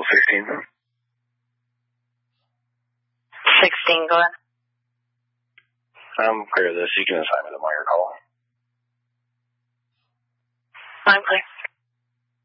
16. 16, go ahead. I'm clear of this. You can assign me the Meyer call. I'm clear.